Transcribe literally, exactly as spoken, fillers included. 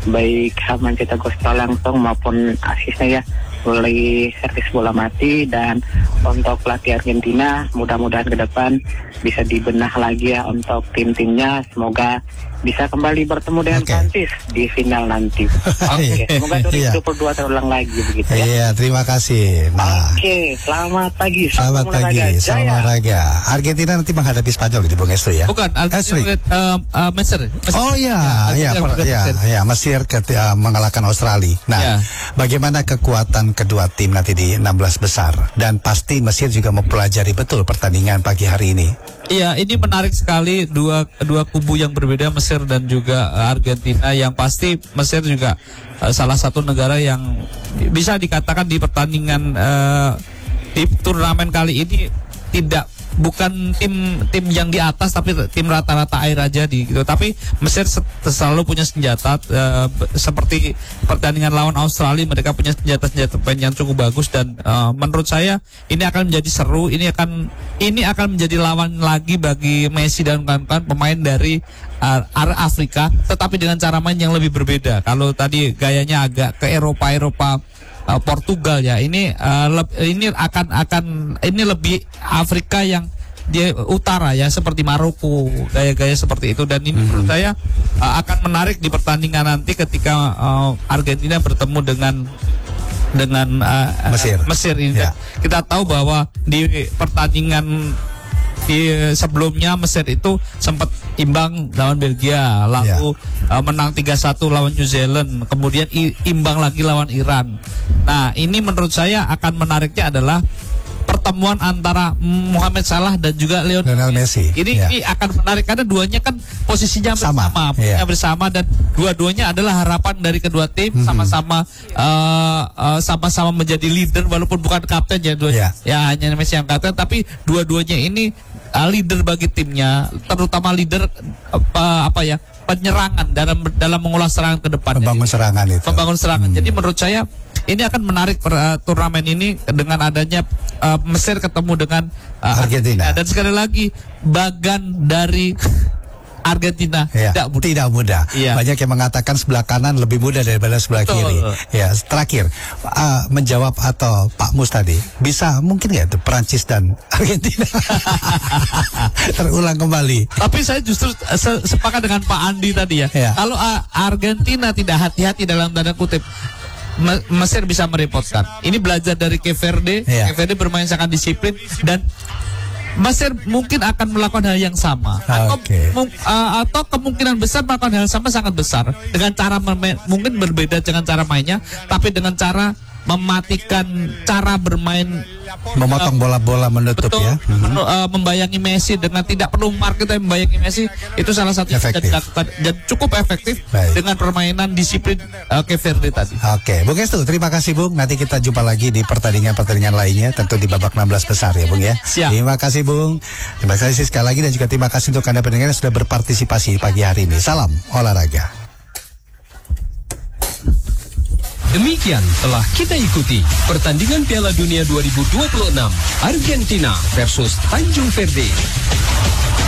baik Hamam cetak gol langsung maupun asisnya ya, mulai servis bola mati. Dan untuk pelatih Argentina mudah-mudahan ke depan bisa dibenah lagi ya untuk tim-timnya, semoga bisa kembali bertemu dengan okay. Prancis di final nanti. Oke, okay. Semoga dua ribu dua puluh dua terulang lagi begitu ya. Iya, terima kasih. Nah, Oke, okay. Selamat pagi. Selamat pagi, salam olahraga. Argentina nanti menghadapi Spanyol di Bung Estu ya. Bukan, Argentina uh, uh, Mesir. Mesir. Oh iya, iya, ya, ya, Mesir ketika mengalahkan Australia. Nah, ya. Bagaimana kekuatan kedua tim nanti di enam belas besar? Dan pasti Mesir juga mempelajari betul pertandingan pagi hari ini. Iya, ini menarik sekali, dua dua kubu yang berbeda, Mesir dan juga Argentina. Yang pasti Mesir juga uh, salah satu negara yang bisa dikatakan di pertandingan uh, di turnamen kali ini tidak bukan tim tim yang di atas, tapi tim rata-rata air aja di gitu. Tapi Mesir selalu punya senjata uh, seperti pertandingan lawan Australia, mereka punya senjata-senjata yang cukup bagus. Dan uh, menurut saya ini akan menjadi seru. Ini akan ini akan menjadi lawan lagi bagi Messi dan kawan-kawan, pemain dari uh, area Afrika, tetapi dengan cara main yang lebih berbeda. Kalau tadi gayanya agak ke Eropa-Eropa Uh, Portugal ya, ini uh, leb, ini akan akan ini lebih Afrika yang di utara ya, seperti Maroko, gaya-gaya seperti itu. Dan ini mm-hmm. menurut saya uh, akan menarik di pertandingan nanti ketika uh, Argentina bertemu dengan dengan uh, Mesir. Mesir ini. Yeah. Kita tahu bahwa di pertandingan di sebelumnya Mesir itu sempat imbang lawan Belgia, lalu yeah. uh, menang tiga satu lawan New Zealand, kemudian imbang lagi lawan Iran. Nah, ini menurut saya akan menariknya adalah pertemuan antara Mohamed Salah dan juga Lionel Messi. Ini, yeah. ini akan menarik karena duanya kan posisinya sama, bersama, yeah. bersama dan dua-duanya adalah harapan dari kedua tim, mm-hmm. sama-sama uh, uh, sama-sama menjadi leader walaupun bukan kapten ya, dua, yeah. ya hanya Messi yang kapten, tapi dua-duanya ini uh, leader bagi timnya, terutama leader uh, apa ya penyerangan dalam dalam mengulas serangan ke depan. Membangun serangan itu. Membangun serangan. Hmm. Jadi menurut saya ini akan menarik per, uh, turnamen ini dengan adanya uh, Mesir ketemu dengan uh, Argentina. Dan sekali lagi bagan dari Argentina ya, tidak mudah. Tidak mudah. Ya. Banyak yang mengatakan sebelah kanan lebih mudah daripada sebelah Betul. kiri. Ya, terakhir uh, menjawab atau Pak Mus tadi, bisa mungkin ya itu Perancis dan Argentina terulang kembali. Tapi saya justru se sepakat dengan Pak Andi tadi ya. ya. Kalau uh, Argentina tidak hati-hati dalam tanda kutip, Mesir bisa merepotkan. Ini belajar dari Cape Verde. Ya. Cape Verde bermain sangat disiplin dan Mesir mungkin akan melakukan hal yang sama, atau, okay. uh, atau kemungkinan besar melakukan hal yang sama sangat besar dengan cara mungkin berbeda dengan cara mainnya, tapi dengan cara mematikan cara bermain, memotong bola-bola menutup betul, ya, men uh, membayangi Messi dengan tidak perlu market, tapi membayangi Messi itu salah satu yang dilakukan dan cukup efektif. Baik. Dengan permainan disiplin uh, Cape Verde tadi. Oke, Bung Estu, terima kasih Bung. Nanti kita jumpa lagi di pertandingan-pertandingan lainnya, tentu di babak enam belas besar ya Bung ya. Siap. Terima kasih Bung. Terima kasih sekali lagi dan juga terima kasih untuk Anda pendengar yang sudah berpartisipasi pagi hari ini. Salam olahraga. Demikian telah kita ikuti pertandingan Piala Dunia dua ribu dua puluh enam Argentina versus Tanjung Verde.